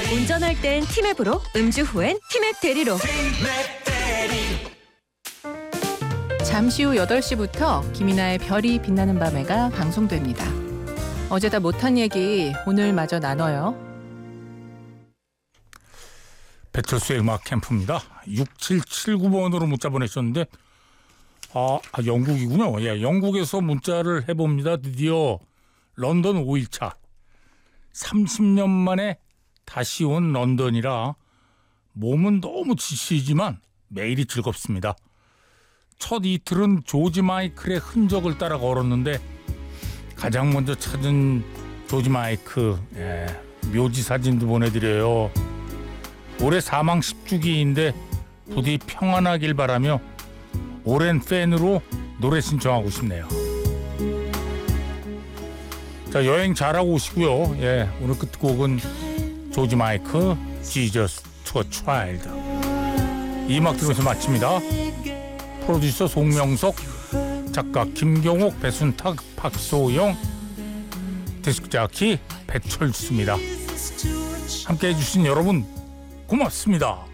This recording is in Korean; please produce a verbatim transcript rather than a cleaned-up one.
운전할 땐 티맵으로, 음주 후엔 티맵 대리로. 잠시 후 여덟 시부터 김이나의 별이 빛나는 밤에가 방송됩니다. 어제 다 못한 얘기 오늘 마저 나눠요. 배철수의 음악 캠프입니다. 육칠칠구 번으로 문자 보내셨는데 아, 아 영국이군요. 예, 영국에서 문자를 해봅니다. 드디어 런던 오 일차. 삼십 년 만에 다시 온 런던이라 몸은 너무 지치지만 매일이 즐겁습니다. 첫 이틀은 조지 마이클의 흔적을 따라 걸었는데 가장 먼저 찾은 조지 마이클 예, 묘지 사진도 보내드려요. 올해 사망 십 주기인데 부디 평안하길 바라며 오랜 팬으로 노래 신청하고 싶네요. 자, 여행 잘하고 오시고요. 예, 오늘 끝곡은 조지 마이클 Jesus to a Child. 이 음악 들으면서 마칩니다. 프로듀서 송명석, 작가 김경옥, 배순탁, 박소영, 디스크자키 배철수입니다. 함께해 주신 여러분 고맙습니다.